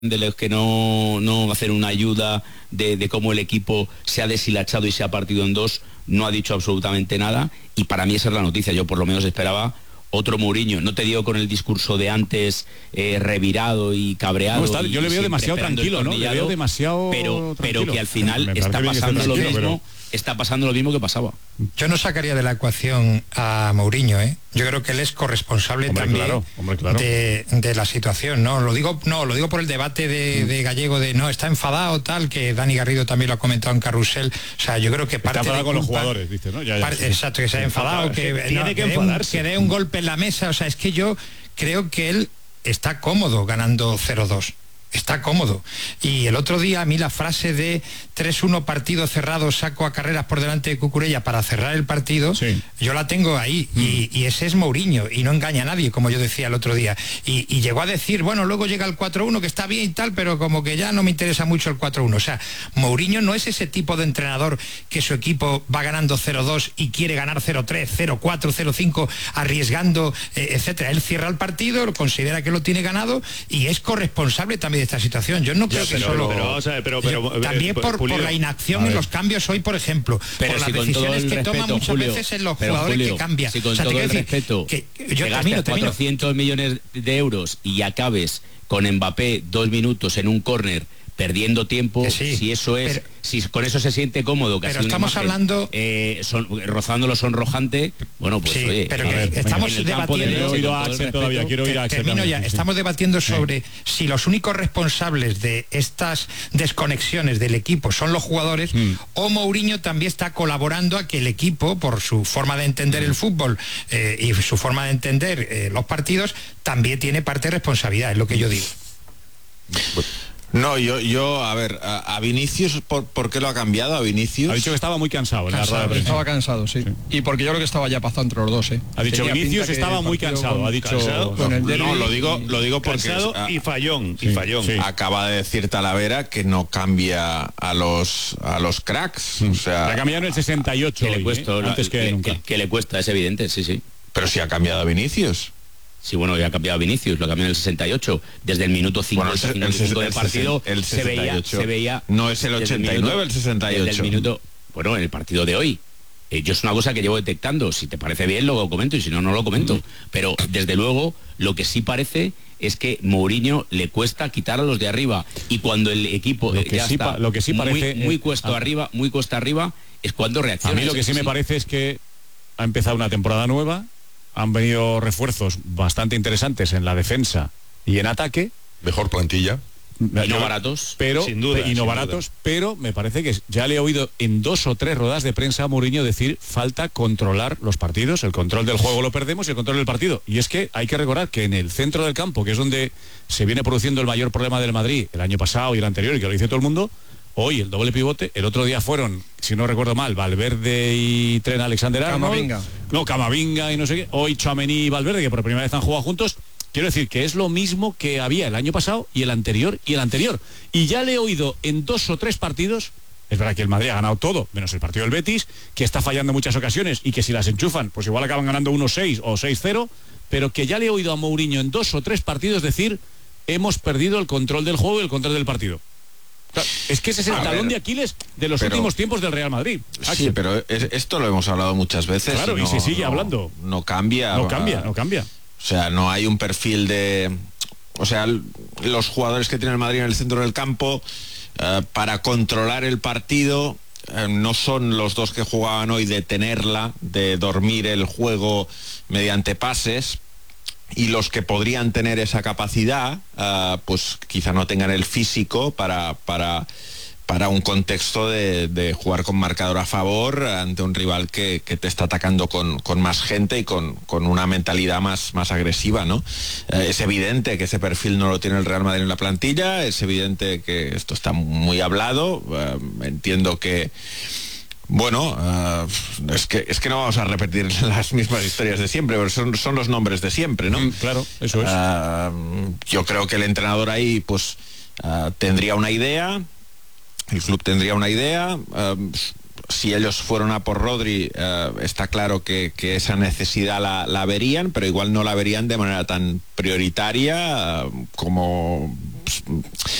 de los que no hacen una ayuda de cómo el equipo se ha deshilachado y se ha partido en dos, no ha dicho absolutamente nada, y para mí esa es la noticia. Yo por lo menos esperaba otro Mourinho, no te digo con el discurso de antes revirado y cabreado. No, yo le veo demasiado tranquilo, ¿no? Le veo demasiado pero que al final está pasando lo mismo. Está pasando lo mismo que pasaba. Yo no sacaría de la ecuación a Mourinho, ¿eh? Yo creo que él es corresponsable también de la situación, ¿no? Lo digo por el debate de Gallego de no, está enfadado, tal, que Dani Garrido también lo ha comentado en Carrusel. O sea, yo creo que parte está de con los jugadores, dice, ¿no? Exacto, que se ha enfadado, que tiene que enfadarse. Que dé un golpe en la mesa. O sea, es que yo creo que él está cómodo ganando 0-2. Está cómodo. Y el otro día a mí la frase de 3-1 partido cerrado, saco a Carreras por delante de Cucurella para cerrar el partido, yo la tengo ahí. Y ese es Mourinho, y no engaña a nadie, como yo decía el otro día. Y llegó a decir, bueno, luego llega el 4-1, que está bien y tal, pero como que ya no me interesa mucho el 4-1. O sea, Mourinho no es ese tipo de entrenador que su equipo va ganando 0-2 y quiere ganar 0-3, 0-4, 0-5, arriesgando, etcétera. Él cierra el partido, considera que lo tiene ganado y es corresponsable también de esta situación. Yo no creo que solo... también por la inacción en los cambios hoy, por ejemplo, pero por si las decisiones que toman muchas Julio, veces en los jugadores que cambian. Si con todo el respeto yo termino 400 millones de euros y acabes con Mbappé 2 minutos en un córner perdiendo tiempo, si eso es, si con eso se siente cómodo, casi pero estamos hablando rozando lo sonrojante, bueno, pues oye, pero estamos debatiendo, estamos debatiendo sobre si los únicos responsables de estas desconexiones del equipo son los jugadores o Mourinho también está colaborando a que el equipo, por su forma de entender el fútbol y su forma de entender los partidos, también tiene parte de responsabilidad, es lo que yo digo. No, yo a ver, a Vinicius, ¿por qué lo ha cambiado a Vinicius? Ha dicho que estaba muy cansado en la rueda de prensa. Estaba cansado, sí. Y porque yo creo que estaba ya pasado entre los dos, Ha dicho Vinicius estaba muy cansado, ha dicho... No, lo digo porque... Cansado y fallón. Sí. Acaba de decir Talavera que no cambia a los cracks, o sea... La cambiaron en el 68 que le cuesta, antes que nunca. Que le cuesta, es evidente, sí. Pero si ha cambiado a Vinicius. Sí, bueno, ya ha cambiado a Vinicius, lo cambió en el 68. Desde el minuto 50 del partido se veía... No es el 89, el 68. Desde el minuto... Bueno, en el partido de hoy. Yo es una cosa que llevo detectando. Si te parece bien, lo comento, y si no, no lo comento. Pero, desde luego, lo que sí parece es que Mourinho le cuesta quitar a los de arriba. Y cuando el equipo parece muy cuesta arriba, es cuando reacciona. A mí lo que sí me parece es que ha empezado una temporada nueva, han venido refuerzos bastante interesantes en la defensa y en ataque. Mejor plantilla. Y no baratos. Pero, sin duda, pero me parece que ya le he oído en 2 o 3 ruedas de prensa a Mourinho decir falta controlar los partidos, el control del juego lo perdemos y el control del partido. Y es que hay que recordar que en el centro del campo, que es donde se viene produciendo el mayor problema del Madrid el año pasado y el anterior, y que lo dice todo el mundo, hoy el doble pivote, el otro día fueron, si no recuerdo mal, Valverde y Trent Alexander-Arnold. Camavinga y no sé qué. Hoy Tchouaméni y Valverde, que por primera vez han jugado juntos. Quiero decir que es lo mismo que había el año pasado y el anterior y el anterior. Y ya le he oído en 2 o 3 partidos, es verdad que el Madrid ha ganado todo, menos el partido del Betis, que está fallando en muchas ocasiones y que si las enchufan, pues igual acaban ganando 1-6 o 6-0, pero que ya le he oído a Mourinho en 2 o 3 partidos decir, hemos perdido el control del juego y el control del partido. Es que ese es el talón de Aquiles de los últimos tiempos del Real Madrid. Sí, pero esto lo hemos hablado muchas veces. Claro, y se sigue hablando. No cambia. No cambia. O sea, no hay un perfil de... O sea, los jugadores que tiene el Madrid en el centro del campo para controlar el partido no son los dos que jugaban hoy de tenerla, de dormir el juego mediante pases. Y los que podrían tener esa capacidad, pues quizá no tengan el físico para un contexto de jugar con marcador a favor ante un rival que te está atacando con más gente y con una mentalidad más agresiva, ¿no? Es evidente que ese perfil no lo tiene el Real Madrid en la plantilla, es evidente que esto está muy hablado, entiendo que... Bueno, es que no vamos a repetir las mismas historias de siempre, pero son los nombres de siempre, ¿no? Claro, eso es. Yo creo que el entrenador ahí, pues, tendría una idea, el club tendría una idea. Si ellos fueron a por Rodri, está claro que esa necesidad la verían, pero igual no la verían de manera tan prioritaria como pues,